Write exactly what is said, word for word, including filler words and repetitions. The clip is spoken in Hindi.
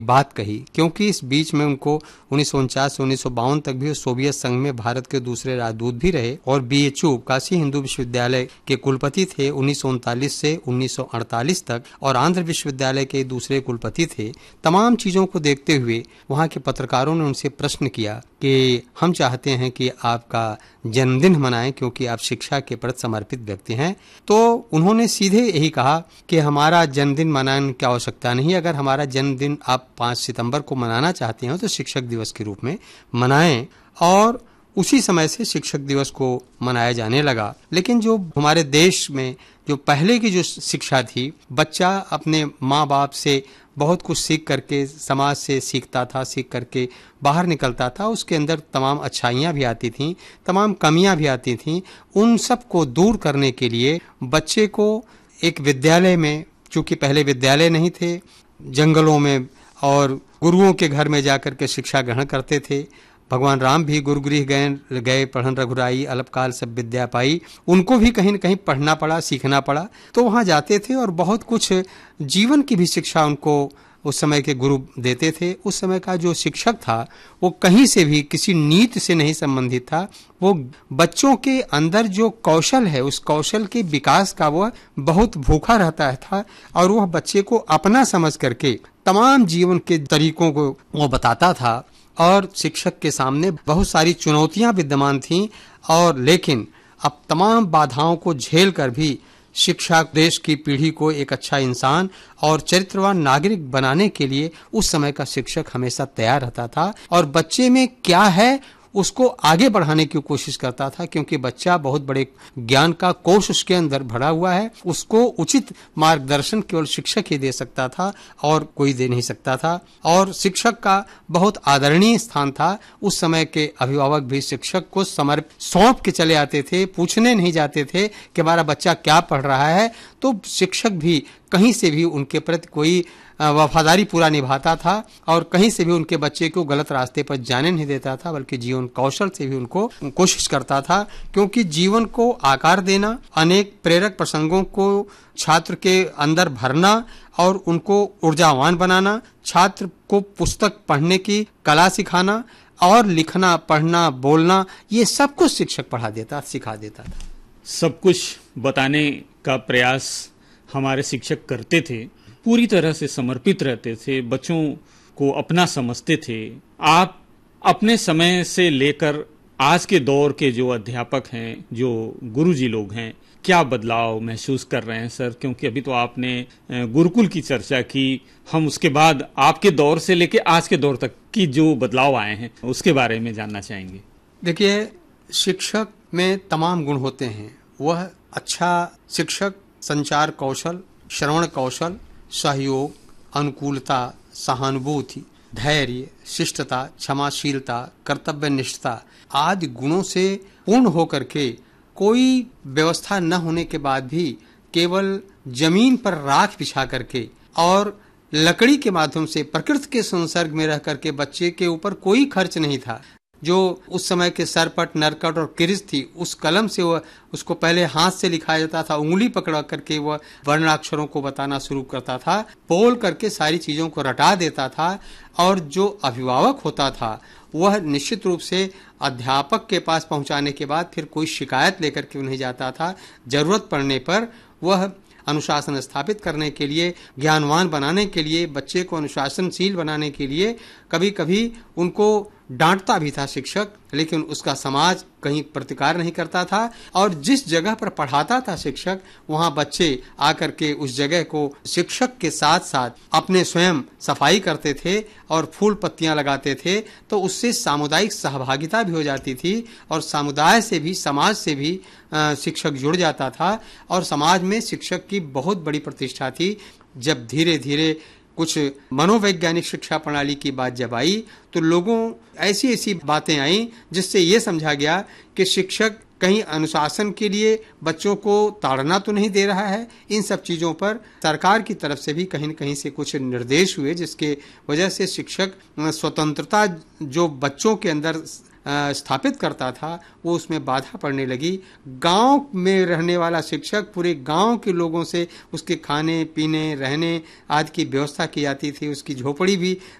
बात कही, क्योंकि इस बीच में उनको उन्नीस सौ उनचास से उन्नीस सौ बावन तक भी सोवियत संघ में भारत के दूसरे राजदूत भी रहे और B H U Kashi Hindu विश्वविद्यालय के कुलपति थे उन्नीस सौ उनतालीस से उन्नीस सौ अड़तालीस तक और आंध्र विश्वविद्यालय के दूसरे कुलपति थे। तमाम चीजों को देखते हुए वहां के पत्रकारों ने उनसे प्रश्न किया कि हम चाहते हैं कि आपका जन्मदिन मनाएं क्योंकि आप शिक्षा के प्रति समर्पित व्यक्ति हैं। तो उन्होंने सीधे यही कहा कि हमारा जन्मदिन मनाने की आवश्यकता नहीं, अगर हमारा जन्मदिन आप पाँच सितंबर को मनाना चाहते हैं तो शिक्षक दिवस के रूप में मनाएं। और उसी समय से शिक्षक दिवस को मनाया जाने लगा। लेकिन जो हमारे देश में जो पहले की जो शिक्षा थी, बच्चा अपने माँ बाप से बहुत कुछ सीख करके समाज से सीखता था, सीख करके बाहर निकलता था, उसके अंदर तमाम अच्छाइयाँ भी आती थीं, तमाम कमियाँ भी आती थीं। उन सब को दूर करने के लिए बच्चे को एक विद्यालय में, चूंकि पहले विद्यालय नहीं थे, जंगलों में और गुरुओं के घर में जाकर के शिक्षा ग्रहण करते थे। भगवान राम भी गुरुगृह गए गए पढ़न रघुराई अल्पकाल सब विद्या पाई, उनको भी कहीं न कहीं पढ़ना पड़ा, सीखना पड़ा। तो वहाँ जाते थे और बहुत कुछ जीवन की भी शिक्षा उनको उस समय के गुरु देते थे। उस समय का जो शिक्षक था वो कहीं से भी किसी नीति से नहीं संबंधित था, वो बच्चों के अंदर जो कौशल है उस कौशल के विकास का वह बहुत भूखा रहता था और वह बच्चे को अपना समझ करके तमाम जीवन के तरीकों को वो बताता था। और शिक्षक के सामने बहुत सारी चुनौतियां विद्यमान थीं और लेकिन अब तमाम बाधाओं को झेल कर भी शिक्षा देश की पीढ़ी को एक अच्छा इंसान और चरित्रवान नागरिक बनाने के लिए उस समय का शिक्षक हमेशा तैयार रहता था और बच्चे में क्या है उसको आगे बढ़ाने की कोशिश करता था, क्योंकि बच्चा बहुत बड़े ज्ञान का कोश उसके अंदर भरा हुआ है। उसको उचित मार्गदर्शन केवल शिक्षक ही दे सकता था और कोई दे नहीं सकता था। और शिक्षक का बहुत आदरणीय स्थान था। उस समय के अभिभावक भी शिक्षक को समर्पित सौंप के चले आते थे, पूछने नहीं जाते थे कि हमारा बच्चा क्या पढ़ रहा है। तो शिक्षक भी कहीं से भी उनके प्रति कोई वफादारी पूरा निभाता था और कहीं से भी उनके बच्चे को गलत रास्ते पर जाने नहीं देता था, बल्कि जीवन कौशल से भी उनको कोशिश करता था। क्योंकि जीवन को आकार देना, अनेक प्रेरक प्रसंगों को छात्र के अंदर भरना और उनको ऊर्जावान बनाना, छात्र को पुस्तक पढ़ने की कला सिखाना और लिखना, पढ़ना, बोलना, ये सब कुछ शिक्षक पढ़ा देता, सिखा देता था। सब कुछ बताने का प्रयास हमारे शिक्षक करते थे, पूरी तरह से समर्पित रहते थे, बच्चों को अपना समझते थे। आप अपने समय से लेकर आज के दौर के जो अध्यापक हैं, जो गुरुजी लोग हैं, क्या बदलाव महसूस कर रहे हैं सर? क्योंकि अभी तो आपने गुरुकुल की चर्चा की, हम उसके बाद आपके दौर से लेके आज के दौर तक की जो बदलाव आए हैं उसके बारे में जानना चाहेंगे। देखिए, शिक्षक में तमाम गुण होते हैं। वह अच्छा शिक्षक संचार कौशल, श्रवण कौशल, सहयोग, अनुकूलता, सहानुभूति, धैर्य, शिष्टता, क्षमाशीलता, कर्तव्यनिष्ठता आदि गुणों से पूर्ण होकर के कोई व्यवस्था न होने के बाद भी केवल जमीन पर राख बिछा करके और लकड़ी के माध्यम से प्रकृति के संसर्ग में रह करके बच्चे के ऊपर कोई खर्च नहीं था। जो उस समय के सरपट, नरकट और किरिस थी, उस कलम से वह उसको पहले हाथ से लिखाया जाता था, उंगली पकड़ा करके वह वर्णाक्षरों को बताना शुरू करता था, बोल करके सारी चीजों को रटा देता था। और जो अभिभावक होता था वह निश्चित रूप से अध्यापक के पास पहुंचाने के बाद फिर कोई शिकायत लेकर के नहीं जाता था। जरूरत पड़ने पर वह अनुशासन स्थापित करने के लिए, ज्ञानवान बनाने के लिए, बच्चे को अनुशासनशील बनाने के लिए कभी कभी उनको डांटता भी था शिक्षक, लेकिन उसका समाज कहीं प्रतिकार नहीं करता था। और जिस जगह पर पढ़ाता था शिक्षक, वहां बच्चे आकर के उस जगह को शिक्षक के साथ साथ अपने स्वयं सफाई करते थे और फूल पत्तियां लगाते थे। तो उससे सामुदायिक सहभागिता भी हो जाती थी और समुदाय से भी, समाज से भी शिक्षक जुड़ जाता था और समाज में शिक्षक की बहुत बड़ी प्रतिष्ठा थी। जब धीरे धीरे कुछ मनोवैज्ञानिक शिक्षा प्रणाली की बात जब आई तो लोगों ऐसी ऐसी बातें आई जिससे ये समझा गया कि शिक्षक कहीं अनुशासन के लिए बच्चों को ताड़ना तो नहीं दे रहा है। इन सब चीज़ों पर सरकार की तरफ से भी कहीं न कहीं से कुछ निर्देश हुए, जिसके वजह से शिक्षक स्वतंत्रता जो बच्चों के अंदर स्थापित करता था वो उसमें बाधा पड़ने लगी। गांव में रहने वाला शिक्षक पूरे गांव के लोगों से उसके खाने पीने रहने आदि की व्यवस्था की जाती थी। उसकी झोपड़ी भी